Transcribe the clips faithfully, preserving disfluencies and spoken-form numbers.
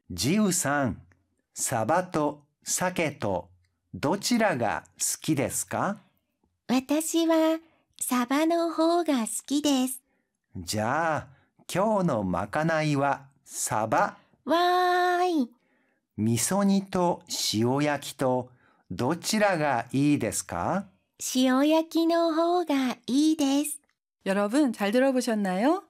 ジウさん、サバと鮭とどちらが好きですか？ 私はサバの方が好きです。 じゃあ、今日のまかないはサバ。 わーい。 味噌煮と塩焼きとどちらがいいですか？ 塩焼きの方がいいです。 여러분 잘 들어보셨나요?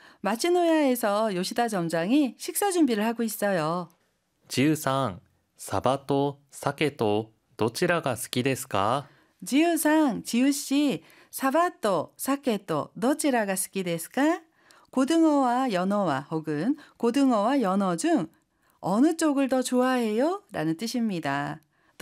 마츠노야에서 요시다 점장이 식사 준비를 하고 있어요. ジウさん、サバと鮭とどちらが好きですか？ 지우상, 지우씨, 사바또, 사케또, 도치라가 스키 데스까? 고등어와 연어와 혹은 고등어와 연어 중 어느 쪽을 더 좋아해요? 라는 뜻입니다.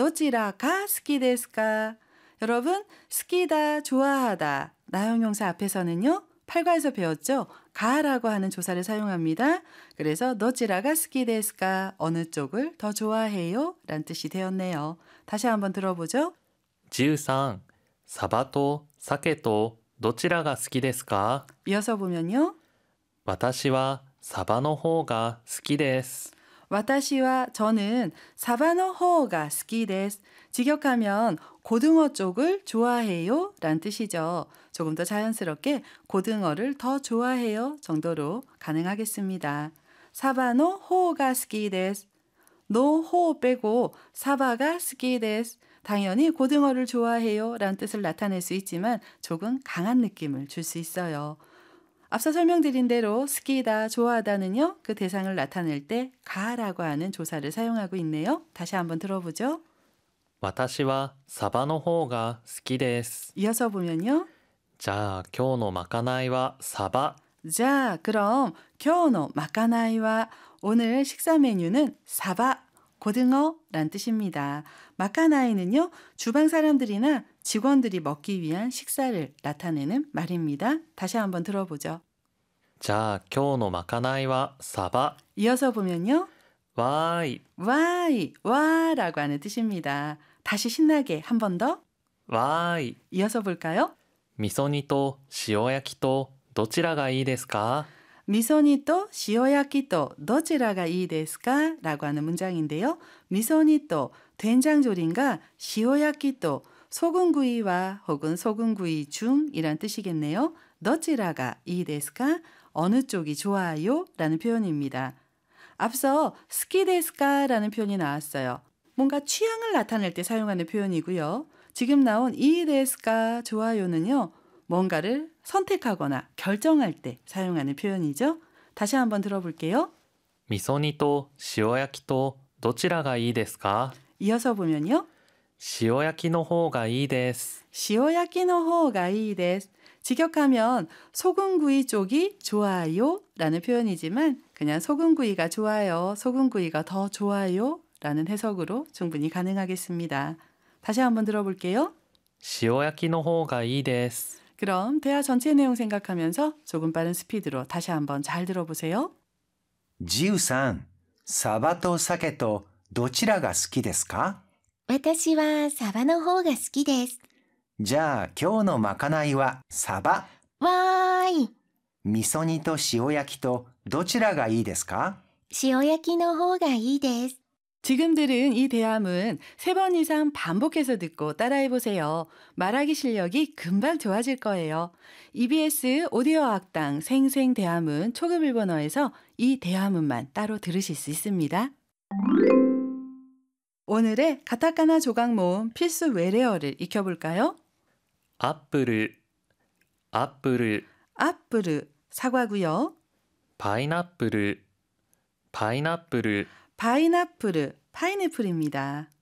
도치라가 스키 데스까? 여러분, 스키다, 좋아하다, 나용용사 앞에서는요. 팔과에서 배웠죠? 가라고 하는 조사를 사용합니다. 그래서 도치라가 스키 데스까? 어느 쪽을 더 좋아해요? 라는 뜻이 되었네요. 다시 한번 들어보죠. ジウさん、サバと鮭とどちらが好きですか？ 이어서 보면요. 私はサバの方が好きです。 와타시와 저는 사바노 호가 스키 데스. 직역하면 고등어 쪽을 좋아해요 라는 뜻이죠. 조금 더 자연스럽게 고등어를 더 좋아해요 정도로 가능하겠습니다. 사바노 호가 스키 데스. 노 호 빼고 사바가 스키 데스. 당연히 고등어를 좋아해요 라는 뜻을 나타낼 수 있지만 조금 강한 느낌을 줄 수 있어요. 앞서 설명드린 대로 스키다, 좋아하다는요. 그 대상을 나타낼 때 가라고 하는 조사를 사용하고 있네요. 다시 한번 들어보죠. 私はサバの方が好きです。 이어서 보면요. じゃあ今日のまかないはサバ。 자, 그럼 겨우노 마카나이와 오늘 식사 메뉴는 사바, 고등어란 뜻입니다. 마카나이는요. 주방 사람들이나 직원들이 먹기 위한 식사를 나타내는 말입니다. 다시 한번 들어보죠. じゃあ今日のまかないはサバ。 이어서 보면요. わーい。 와이, 와라고 하는 뜻입니다. 다시 신나게 한 번 더. わーい。 이어서 볼까요? 味噌煮と塩焼きとどちらがいいですか？ 미소니 또 시오야키 또 도치라가 이 데스까? 라고 하는 문장인데요. 미소니 또 된장조림과 시오야키 또 소금구이와 혹은 소금구이 중이란 뜻이겠네요. 도치라가 이 데스까? 어느 쪽이 좋아요? 라는 표현입니다. 앞서 스키 데스까? 라는 표현이 나왔어요. 뭔가 취향을 나타낼 때 사용하는 표현이고요. 지금 나온 이 데스까? 좋아요는요. 뭔가를 선택하거나 결정할 때 사용하는 표현이죠. 다시 한번 들어볼게요. 味噌煮と塩焼きとどちらがいいですか？ 이어서 보면요. 塩焼きの方がいいです。 시오야키노 호가 이 데스. 직역하면 소금구이 쪽이 좋아요 라는 표현이지만 그냥 소금구이가 좋아요, 소금구이가 더 좋아요 라는 해석으로 충분히 가능하겠습니다. 다시 한번 들어볼게요. 塩焼きの方がいいです。 그럼 대화 전체 내용 생각하면서 조금 빠른 스피드로 다시 한번 잘 들어보세요. ジウさん、サバと鮭とどちらが好きですか？ 私はサバの方が好きです。 じゃあ今日のまかないはサバ。 わーい。 味噌煮と塩焼きとどちらがいいですか？ 塩焼きの方がいいです。 지금 들은 이 대화문 세 번 이상 반복해서 듣고 따라해보세요. 말하기 실력이 금방 좋아질 거예요. 이비에스 오디오 학당 생생 대화문 초급 일본어에서 이 대화문만 따로 들으실 수 있습니다. 오늘의 가타카나 조각 모음 필수 외래어를 익혀볼까요? アップル、アップル。 아프르, 사과고요. パイナップル、パイナップル。 파인애플, 파인애플입니다.